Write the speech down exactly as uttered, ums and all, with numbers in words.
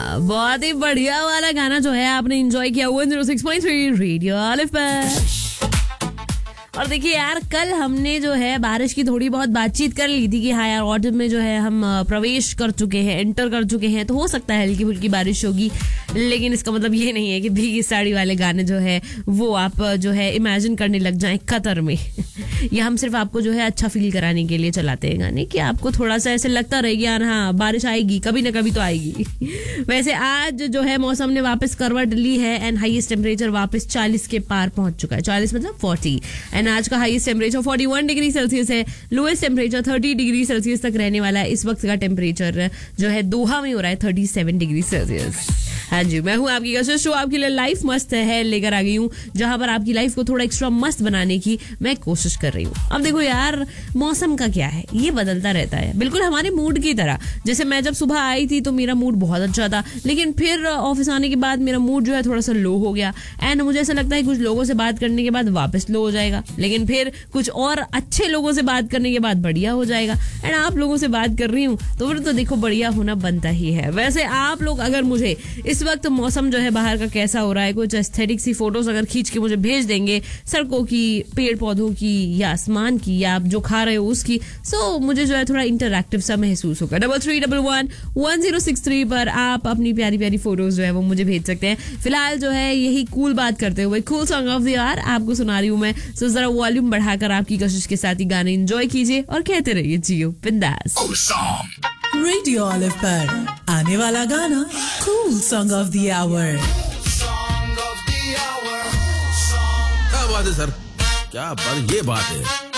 हाँ, बहुत ही बढ़िया वाला गाना जो है आपने एंजॉय किया one zero six point three radio olive पर। और देखिए यार, कल हमने जो है बारिश की थोड़ी बहुत बातचीत कर ली थी कि हाँ यार ऑटम में जो है हम प्रवेश कर चुके हैं, एंटर कर चुके हैं, तो हो सकता है हल्की फुल्की बारिश होगी, लेकिन इसका मतलब ये नहीं है कि भीगी साड़ी वाले गाने जो है वो आप जो है इमेजिन करने लग जाएं कतर में। ये हम सिर्फ आपको जो है अच्छा फील कराने के लिए चलाते हैं गाने, कि आपको थोड़ा सा ऐसे लगता रहेगी यार हाँ बारिश आएगी, कभी ना कभी तो आएगी। वैसे आज जो है मौसम ने वापस करवट ली है एंड हाईएस्ट टेम्परेचर वापस चालीस के पार पहुंच चुका है। चालीस मतलब फोर्टी, एंड आज का हाईएस्ट टेम्परेचर इकतालीस डिग्री सेल्सियस है। लोएस्ट टेम्परेचर तीस डिग्री सेल्सियस तक रहने वाला है। इस वक्त का टेम्परेचर जो है दोहा में हो रहा है सैंतीस डिग्री सेल्सियस। हाँ जी, मैं हूँ आपकी कशिश, शो आपके लिए लाइफ मस्त है लेकर आ गई हूँ, जहां पर आपकी लाइफ को थोड़ा एक्स्ट्रा मस्त बनाने की मैं कोशिश कर रही हूँ। अब देखो यार, मौसम का क्या है, ये बदलता रहता है, बिल्कुल हमारे मूड की तरह। जैसे मैं जब सुबह आई थी तो मेरा मूड बहुत अच्छा था, लेकिन फिर ऑफिस आने के बाद मेरा मूड जो है थोड़ा सा लो हो गया। एंड मुझे ऐसा लगता है कुछ लोगों से बात करने के बाद वापस लो हो जाएगा, लेकिन फिर कुछ और अच्छे लोगों से बात करने के बाद बढ़िया हो जाएगा। एंड आप लोगों से बात कर रही हूँ तो फिर तो देखो बढ़िया होना बनता ही है। वैसे आप लोग अगर मुझे इस वक्त मौसम जो है बाहर का कैसा हो रहा है, कुछ एस्थेटिक सी फोटोज अगर खींच के मुझे भेज देंगे, सड़कों की, पेड़ पौधों की, या आसमान की, या आप जो खा रहे हो उसकी, सो मुझे जो है थोड़ा इंटरैक्टिव सा महसूस होगा। Double three double one one zero six three पर आप अपनी प्यारी प्यारी फोटोज जो है वो मुझे भेज सकते हैं। फिलहाल जो है यही कूल बात करते हुए cool song of the year आपको सुना रही हूँ मैं। सो जरा वॉल्यूम बढ़ाकर आपकी कशिश के साथ ही गाने एंजॉय कीजिए और कहते रहिए जियो बिंदास। रेडियो ऑलिव पर आने वाला गाना cool song of the our. क्या बात है सर, क्या पर ये बात है।